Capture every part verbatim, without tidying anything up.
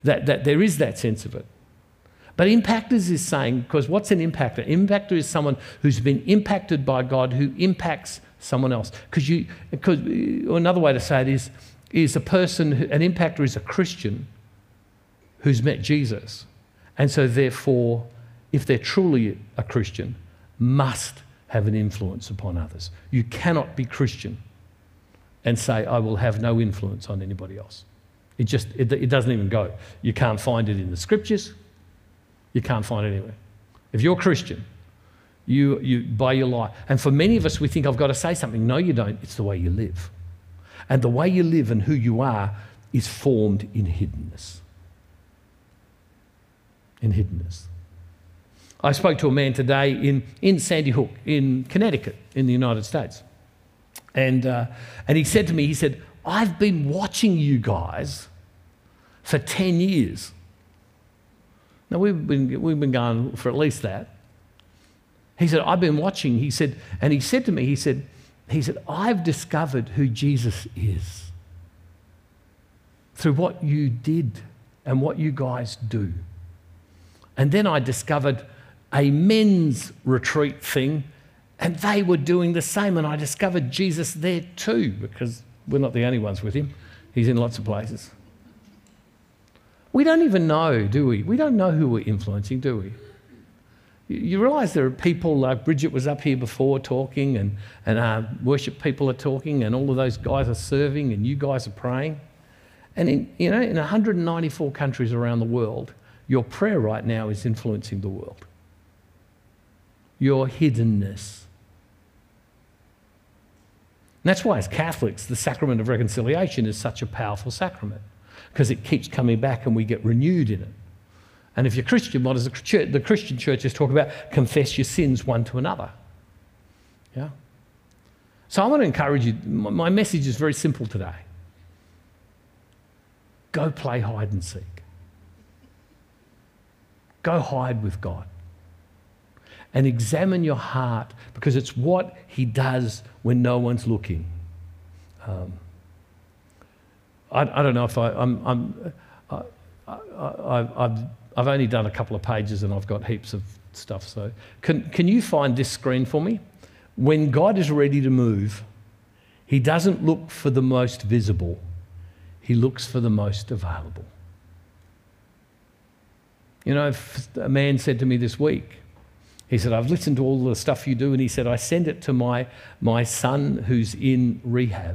that, that there is that sense of it. But impactors is saying, because what's an impactor? Impactor is someone who's been impacted by God, who impacts someone else. Because you, because another way to say it is, is a person, who, an impactor is a Christian who's met Jesus. And so therefore, if they're truly a Christian, must have an influence upon others. You cannot be Christian and say, I will have no influence on anybody else. It just, it, it doesn't even go. You can't find it in the scriptures. You can't find it anywhere. If you're Christian, you, you by your life, and for many of us, we think, I've got to say something. No, you don't. It's the way you live. And the way you live and who you are is formed in hiddenness. In hiddenness. I spoke to a man today in, in Sandy Hook, in Connecticut, in the United States. And, uh, and he said to me, he said, I've been watching you guys for ten years. Now, we've been, we've been going for at least that. He said, I've been watching, he said, and he said to me, he said, he said, I've discovered who Jesus is through what you did and what you guys do. And then I discovered a men's retreat thing, and they were doing the same, and I discovered Jesus there too, because we're not the only ones with him. He's in lots of places. We don't even know, do we? We don't know who we're influencing, do we? You realise there are people like Bridget was up here before talking, and, and uh, worship people are talking, and all of those guys are serving, and you guys are praying. And in, you know, in one hundred ninety-four countries around the world, your prayer right now is influencing the world. Your hiddenness. And that's why as Catholics, the sacrament of reconciliation is such a powerful sacrament, because it keeps coming back and we get renewed in it. And if you're Christian, what does the, church, the Christian churches talk about? Confess your sins one to another. Yeah. So I want to encourage you, my message is very simple today. Go play hide and seek. Go hide with God. And examine your heart, because it's what he does when no one's looking. Um, I, I don't know if I, I'm, I'm, I, I, I've, I've only done a couple of pages and I've got heaps of stuff. So can, can you find this screen for me? When God is ready to move, he doesn't look for the most visible. He looks for the most available. You know, a man said to me this week, he said, I've listened to all the stuff you do, and he said, I send it to my, my son who's in rehab.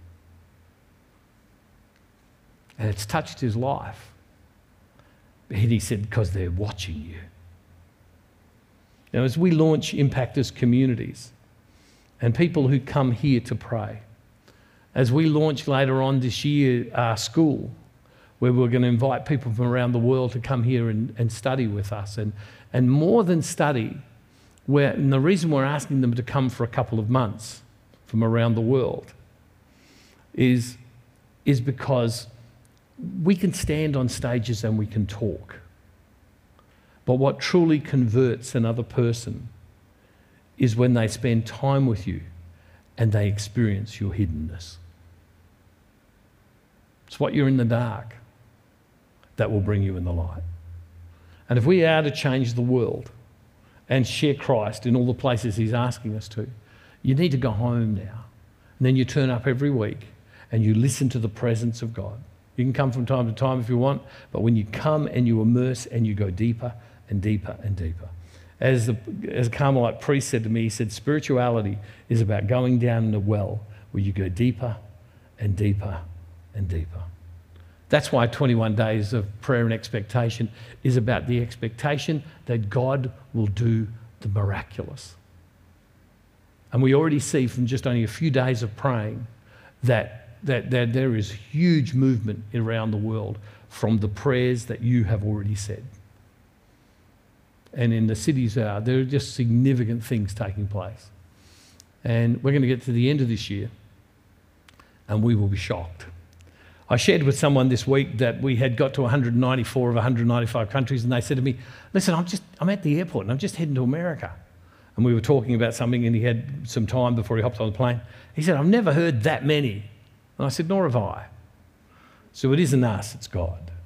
And it's touched his life. And he said, because they're watching you. Now, as we launch Impactors communities and people who come here to pray, as we launch later on this year our school, where we're going to invite people from around the world to come here and, and study with us. And, and more than study, where, and the reason we're asking them to come for a couple of months from around the world is, is because we can stand on stages and we can talk. But what truly converts another person is when they spend time with you and they experience your hiddenness. It's what you're in the dark that will bring you in the light. And if we are to change the world and share Christ in all the places he's asking us to, you need to go home now. And then you turn up every week and you listen to the presence of God. You can come from time to time if you want, but when you come and you immerse and you go deeper and deeper and deeper. As, the, as a Carmelite priest said to me, he said, spirituality is about going down in a well where you go deeper and deeper and deeper. That's why twenty-one days of prayer and expectation is about the expectation that God will do the miraculous. And we already see from just only a few days of praying that, that, that there is huge movement around the world from the prayers that you have already said. And in the cities, uh, there are just significant things taking place. And we're going to get to the end of this year and we will be shocked. I shared with someone this week that we had got to one hundred ninety-four of one hundred ninety-five countries, and they said to me, listen, I'm just I'm at the airport and I'm just heading to America. And we were talking about something and he had some time before he hopped on the plane. He said, I've never heard that many. And I said, nor have I. So it isn't us, it's God.